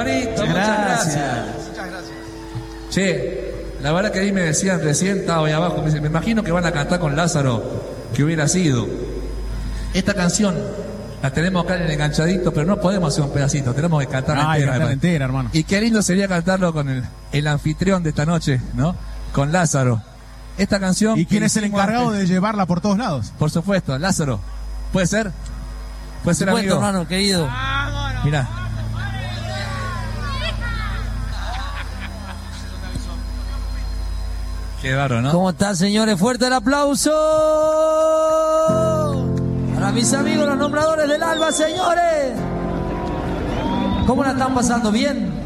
Muchas gracias. Che, la verdad que ahí me decían recién, estaba ahí abajo, me imagino que van a cantar con Lázaro, que hubiera sido. Esta canción la tenemos acá en el enganchadito, pero no podemos hacer un pedacito, tenemos que cantarla entera, hermano. Y qué lindo sería cantarlo con el anfitrión de esta noche, ¿no? Con Lázaro. Esta canción... ¿Y quién es el encargado de llevarla por todos lados? Por supuesto, Lázaro. ¿Puede ser? ¿Puede ser, amigo? Hermano, querido. Mirá. Qué bárbaro, ¿no? ¿Cómo están, señores? ¡Fuerte el aplauso! Para mis amigos, los nombradores del Alba, señores. ¿Cómo la están pasando? ¿Bien?